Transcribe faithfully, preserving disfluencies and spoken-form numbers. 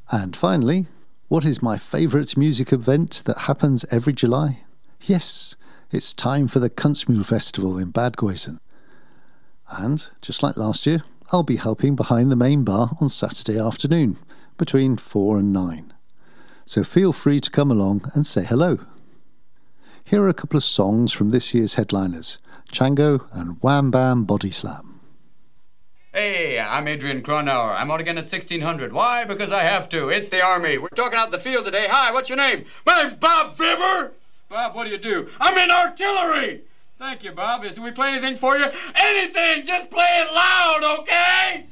And finally, what is my favourite music event that happens every July? Yes, it's time for the Kunstmühl Festival in Bad Geusen. And, just like last year, I'll be helping behind the main bar on Saturday afternoon, between four and nine. So feel free to come along and say hello. Here are a couple of songs from this year's headliners, Chango and Wham Bam Body Slam. Hey, I'm Adrian Cronauer. I'm on again at sixteen hundred. Why? Because I have to. It's the Army. We're talking out in the field today. Hi, what's your name? My name's Bob Fibber. Bob, what do you do? I'm in artillery. Thank you, Bob. Is we play anything for you? Anything! Just play it loud, okay?